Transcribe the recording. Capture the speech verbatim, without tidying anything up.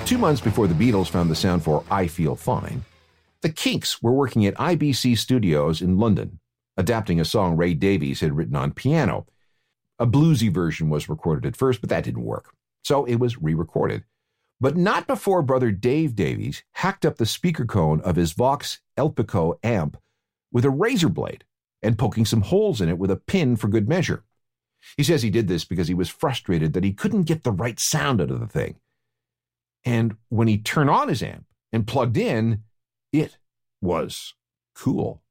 two months before the Beatles found the sound for I Feel Fine, the Kinks were working at I B C Studios in London, adapting a song Ray Davies had written on piano. A bluesy version was recorded at first, but that didn't work. So it was re-recorded. But not before brother Dave Davies hacked up the speaker cone of his Vox Elpico amp with a razor blade and poking some holes in it with a pin for good measure. He says he did this because he was frustrated that he couldn't get the right sound out of the thing. And when he turned on his amp and plugged in, it was cool.